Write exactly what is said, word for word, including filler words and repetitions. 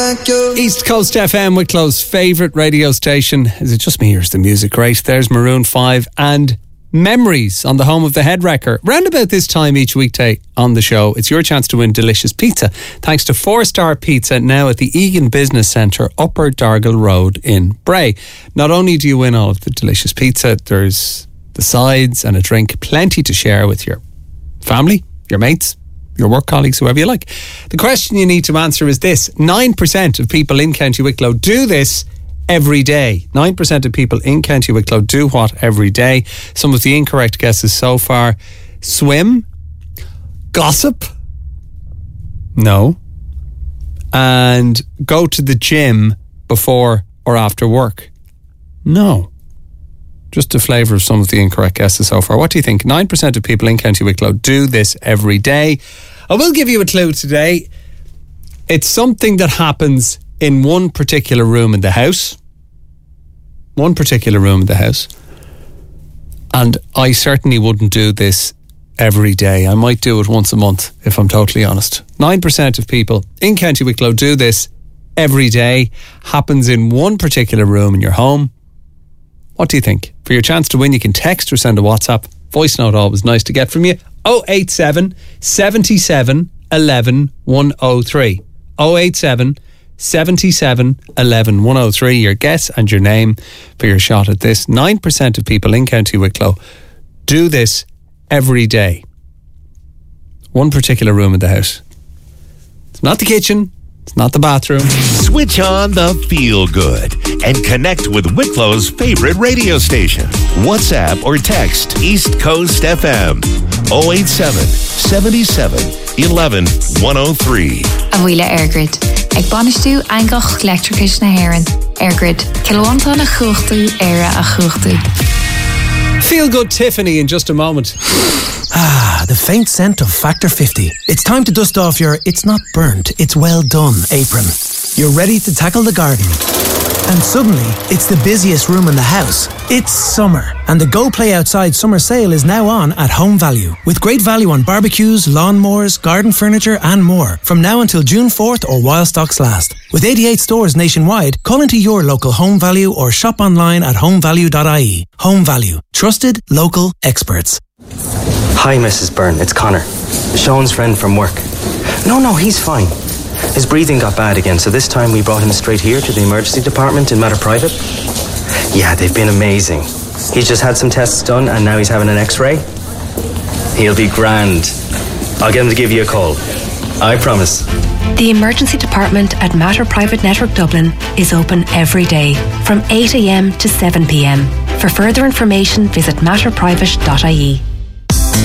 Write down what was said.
like you. East Coast F M, Wicklow's favourite radio station. Is it just me or is the music right? There's Maroon five and Memories on the home of the Head Wrecker. Round about this time each weekday on the show, it's your chance to win delicious pizza thanks to Four Star Pizza, now at the Egan Business Centre, Upper Dargle Road in Bray. Not only do you win all of the delicious pizza, there's the sides and a drink, plenty to share with your family, your mates, your work colleagues, whoever you like. The question you need to answer is this: nine percent of people in County Wicklow do this every day. nine percent of people in County Wicklow do what every day? Some of the incorrect guesses so far: swim, gossip, no, and go to the gym before or after work, no. Just a flavour of some of the incorrect guesses so far. What do you think? nine percent of people in County Wicklow do this every day. I will give you a clue today. It's something that happens in one particular room in the house. One particular room in the house. And I certainly wouldn't do this every day. I might do it once a month, if I'm totally honest. nine percent of people in County Wicklow do this every day. Happens in one particular room in your home. What do you think? For your chance to win, you can text or send a WhatsApp. Voice note, always nice to get from you. oh eight seven, seven seven, one one, one oh three. oh eight seven, seven seven, one one, one oh three. Your guess and your name for your shot at this. nine percent of people in County Wicklow do this every day. One particular room in the house. It's not the kitchen. It's not the bathroom. Switch on the feel good and connect with Wicklow's favorite radio station. WhatsApp or text East Coast F M oh eight seven, seven seven, one one, one oh three. A bhfuile Airgrid. Ag banistú angach electricus na haireann. Airgrid. Kilowanta na chuachtaí, éire a chuachtaí. Feel good Tiffany in just a moment. Ah, the faint scent of Factor fifty. It's time to dust off your "it's not burnt, it's well done" apron. You're ready to tackle the garden. And suddenly, it's the busiest room in the house. It's summer, and the Go Play Outside summer sale is now on at Home Value, with great value on barbecues, lawnmowers, garden furniture and more, from now until June fourth or while stocks last. With eighty-eight stores nationwide, call into your local Home Value or shop online at home value dot I E. Home Value. Trusted, local experts. Hi, Missus Byrne. It's Connor, Sean's friend from work. No, no, he's fine. His breathing got bad again, so this time we brought him straight here to the emergency department in Matter Private. Yeah, they've been amazing. He's just had some tests done and now he's having an x-ray. He'll be grand. I'll get him to give you a call. I promise. The emergency department at Matter Private Network Dublin is open every day from eight a m to seven p m. For further information, visit matter private dot I E.